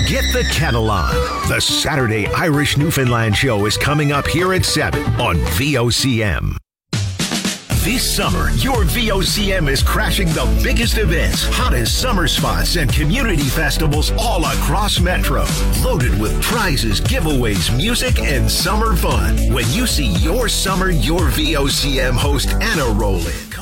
Get the kettle on. The Saturday Irish Newfoundland Show is coming up here at 7 on VOCM. This summer, your VOCM is crashing the biggest events, hottest summer spots, and community festivals all across Metro. Loaded with prizes, giveaways, music, and summer fun. When you see your summer, your VOCM host Anna roll in.